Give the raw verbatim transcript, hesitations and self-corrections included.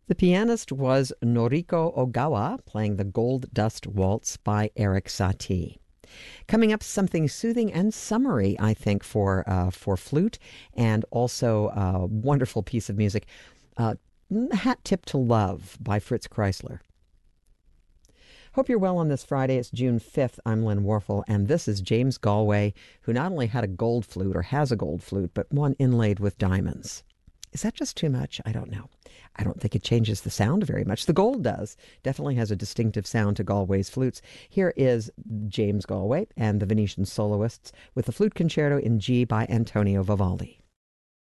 The pianist was Noriko Ogawa, playing the Gold Dust Waltz by Erik Satie. Coming up, something soothing and summery, I think, for uh, for flute, and also a wonderful piece of music, uh, Hat Tip to Love by Fritz Kreisler. Hope you're well on this Friday. It's June fifth. I'm Lynn Warfel, and this is James Galway, who not only had a gold flute, or has a gold flute, but one inlaid with diamonds. Is that just too much? I don't know. I don't think it changes the sound very much. The gold does. Definitely has a distinctive sound to Galway's flutes. Here is James Galway and the Venetian Soloists with the Flute Concerto in G by Antonio Vivaldi.